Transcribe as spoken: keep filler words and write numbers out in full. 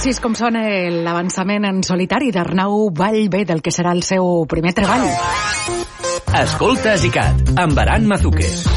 Així és com sona l'avançament en solitari d'Arnau Vallvé del que serà el seu primer treball. Escolta Zicat, amb Aran Mazuque.